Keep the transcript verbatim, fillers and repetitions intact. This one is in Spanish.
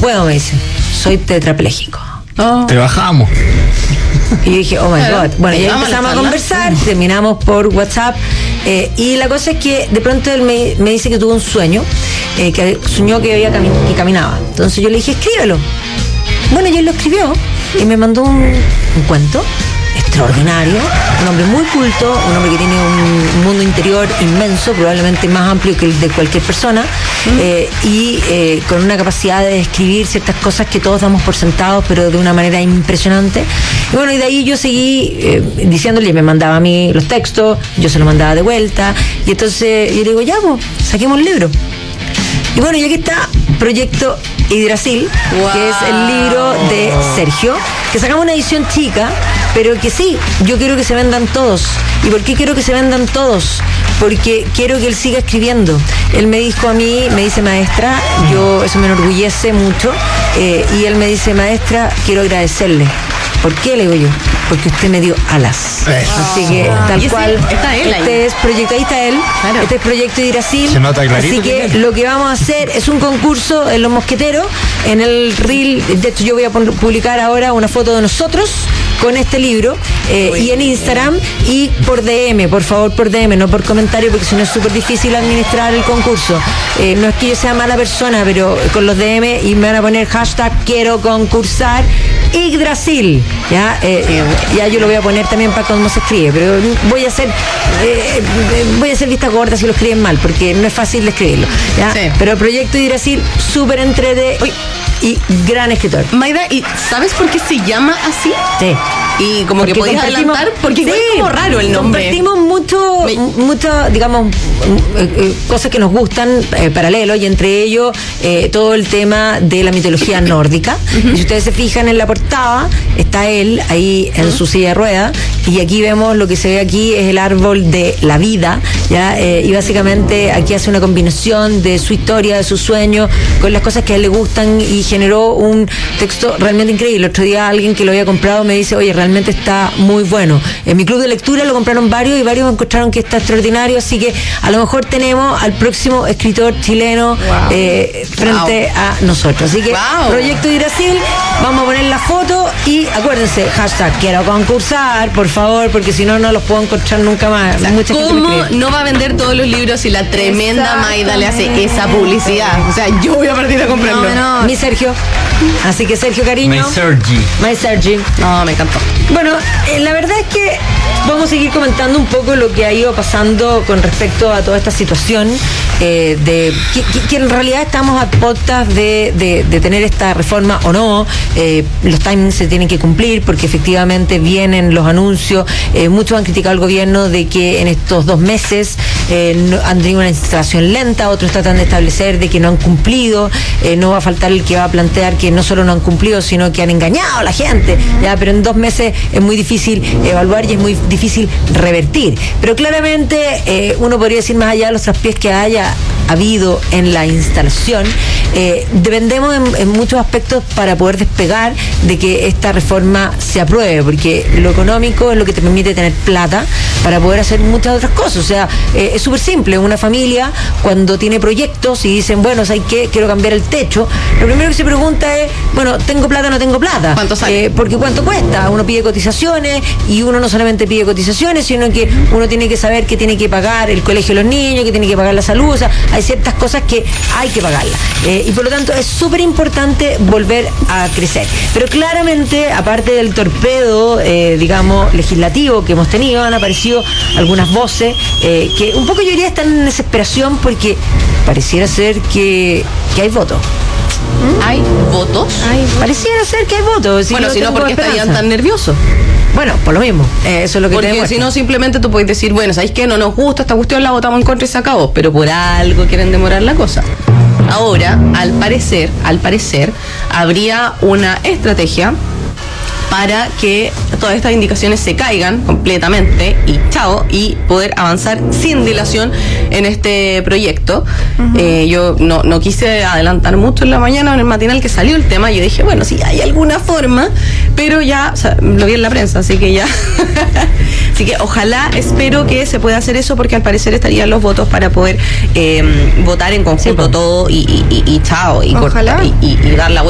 puedo, me dice, soy tetrapléjico. Oh. Te bajamos. Y yo dije, oh my God. Bueno, ya empezamos a conversar, terminamos por WhatsApp. Eh, y la cosa es que de pronto él me, me dice que tuvo un sueño, eh, que soñó que, había cami- que caminaba. Entonces yo le dije, escríbelo. Bueno, y él lo escribió y me mandó un, un cuento extraordinario, un hombre muy culto, un hombre que tiene un mundo interior inmenso, probablemente más amplio que el de cualquier persona, mm. eh, y eh, con una capacidad de escribir ciertas cosas que todos damos por sentados, pero de una manera impresionante. Y bueno, y de ahí yo seguí eh, diciéndole, me mandaba a mí los textos, yo se los mandaba de vuelta, y entonces yo le digo, ya, pues, saquemos el libro. Y bueno, y aquí está Proyecto Yggdrasil, wow. que es el libro de Sergio, que sacamos una edición chica, pero que sí, yo quiero que se vendan todos. ¿Y por qué quiero que se vendan todos? Porque quiero que él siga escribiendo. Él me dijo a mí, me dice, maestra, yo eso me enorgullece mucho, eh, y él me dice, maestra, quiero agradecerle. ¿Por qué, le digo yo? Porque usted me dio alas. Eso. Así que, tal cual, está él este ahí. es proyecto, ahí está él, claro. Este es Proyecto Yggdrasil. Se nota clarito. Así que lo que vamos a hacer es un concurso en Los Mosqueteros, en el reel. De hecho, yo voy a publicar ahora una foto de nosotros con este libro, eh, y en Instagram, y por D M, por favor, por D M, no por comentario, porque si no es súper difícil administrar el concurso. Eh, no es que yo sea mala persona, pero con los D M, y me van a poner hashtag quiero concursar Yggdrasil, ya, eh, ya yo lo voy a poner también para cómo se escribe, pero voy a hacer eh, voy a hacer vista gorda si lo escriben mal, porque no es fácil de escribirlo, ¿ya? Sí. Pero el Proyecto Yggdrasil, súper entrete y gran escritor. Maida, ¿y sabes por qué se llama así? Sí. Y como porque que podías adelantar, porque sí, es como raro el nombre. Compartimos mucho, Me... mucho, digamos, eh, cosas que nos gustan eh, paralelo, y entre ellos eh, todo el tema de la mitología nórdica. Uh-huh. Y si ustedes se fijan en la portada, está él ahí en uh-huh. su silla de ruedas, y aquí vemos lo que se ve aquí es el árbol de la vida, ya, eh, y básicamente aquí hace una combinación de su historia, de sus sueños, con las cosas que a él le gustan, y generó un texto realmente increíble. El otro día alguien que lo había comprado me dice, oye, realmente está muy bueno. En mi club de lectura lo compraron varios, y varios encontraron que está extraordinario, así que a lo mejor tenemos al próximo escritor chileno wow. eh, frente wow. a nosotros. Así que wow. Proyecto Yggdrasil, vamos a poner la foto, y acuérdense, hashtag quiero concursar, por favor, porque si no, no los puedo encontrar nunca más. O sea, Mucha ¿cómo no va a vender todos los libros si la tremenda Maida le hace esa publicidad? O sea, yo voy a partir a comprarlo. No, no. Mi Sergio. Así que Sergio, cariño. My Sergi. My Sergi. No, me encantó. Bueno, eh, la verdad es que vamos a seguir comentando un poco lo que ha ido pasando con respecto a toda esta situación, eh, de que, que, que en realidad estamos a puertas de, de, de tener esta reforma o no. Eh, los timings se tienen que cumplir, porque efectivamente vienen los anuncios. Eh, muchos han criticado al gobierno de que en estos dos meses eh, no, han tenido una instalación lenta, otros tratan de establecer de que no han cumplido. Eh, no va a faltar el que va a plantear que no solo no han cumplido, sino que han engañado a la gente, ya, pero en dos meses es muy difícil evaluar y es muy difícil revertir. Pero claramente eh, uno podría decir, más allá de los traspiés que haya habido en la instalación, eh, dependemos en, en muchos aspectos para poder despegar de que esta reforma se apruebe, porque lo económico es lo que te permite tener plata para poder hacer muchas otras cosas. O sea, eh, es súper simple. Una familia, cuando tiene proyectos y dicen, bueno, ¿sabes qué? Quiero cambiar el techo, lo primero que se pregunta es, bueno, ¿tengo plata o no tengo plata? ¿Cuánto sale? Eh, porque ¿cuánto cuesta? Uno pide cotizaciones, y uno no solamente pide cotizaciones, sino que uno tiene que saber que tiene que pagar el colegio de los niños, que tiene que pagar la salud. O sea, hay ciertas cosas que hay que pagarlas. Eh, y por lo tanto es súper importante volver a crecer. Pero claramente, aparte del torpedo, eh, digamos, legislativo que hemos tenido, han aparecido algunas voces eh, que un poco yo diría están en desesperación, porque pareciera ser que, que hay votos. ¿Hay votos? Hay, pareciera ser que hay votos. Si bueno, si no, ¿por qué estarían tan nerviosos? Bueno, por lo mismo, eh, eso es lo que porque si no, simplemente tú puedes decir, bueno, ¿sabéis qué? No nos gusta esta cuestión, la votamos en contra y se acabó, pero por algo quieren demorar la cosa. Ahora, al parecer, al parecer, habría una estrategia para que todas estas indicaciones se caigan completamente y chao, y poder avanzar sin dilación en este proyecto. Uh-huh. Eh, yo no, no quise adelantar mucho en la mañana, en el matinal que salió el tema, yo dije, bueno, sí, hay alguna forma, pero ya, o sea, lo vi en la prensa, así que ya. Así que ojalá, espero que se pueda hacer eso, porque al parecer estarían los votos para poder eh, votar en conjunto sí, todo y, y, y, y chao, y, corta, y, y, y dar la vuelta.